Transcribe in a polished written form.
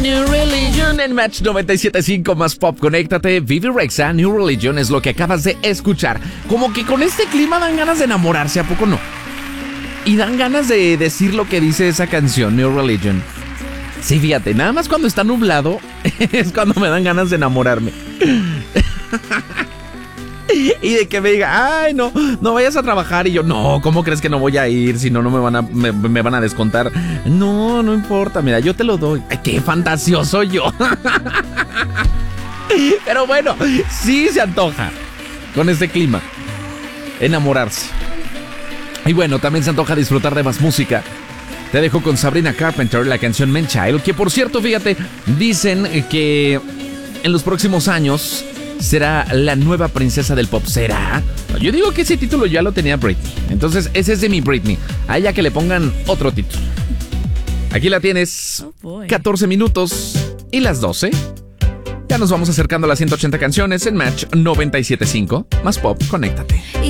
New Religion en Match 97.5 más pop. Conéctate. Vivi Rexha, New Religion es lo que acabas de escuchar. Como que con este clima dan ganas de enamorarse, ¿a poco no? Y dan ganas de decir lo que dice esa canción, New Religion. Sí, fíjate, nada más cuando está nublado es cuando me dan ganas de enamorarme. Y de que me diga, ay, no vayas a trabajar. Y yo, no, ¿cómo crees que no voy a ir? Si no, me van a descontar. No importa, mira, yo te lo doy. Ay, qué fantasioso yo. Pero bueno, sí se antoja con este clima enamorarse. Y bueno, también se antoja disfrutar de más música. Te dejo con Sabrina Carpenter, la canción Man Child, que por cierto, fíjate, dicen que en los próximos años será la nueva princesa del pop. ¿Será? Yo digo que ese título ya lo tenía Britney. Entonces ese es de mi Britney. A ella que le pongan otro título. Aquí la tienes. 14 minutos y las 12. Ya nos vamos acercando a las 180 canciones en Match 97.5. Más pop, conéctate.